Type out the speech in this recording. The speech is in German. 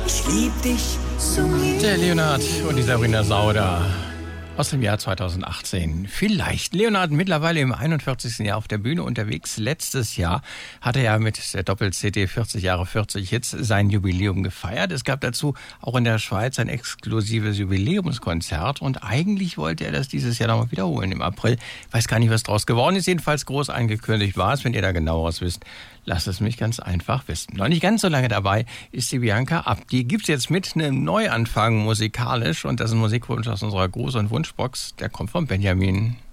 ich lieb dich so sehr. Der Leonard und die Sabrina Sauter aus dem Jahr 2018. Vielleicht. Leonard mittlerweile im 41. Jahr auf der Bühne unterwegs. Letztes Jahr hat er ja mit der Doppel-CD 40 Jahre 40 Hits sein Jubiläum gefeiert. Es gab dazu auch in der Schweiz ein exklusives Jubiläumskonzert und eigentlich wollte er das dieses Jahr nochmal wiederholen im April. Weiß gar nicht, was draus geworden ist. Jedenfalls groß angekündigt war es. Wenn ihr da genaueres wisst, lasst es mich ganz einfach wissen. Noch nicht ganz so lange dabei ist die Bianca Abt. Die gibt's jetzt mit einem Neuanfang musikalisch und das ist ein Musikwunsch aus unserer Gruß- und Wunschbox. Der kommt von Benjamin.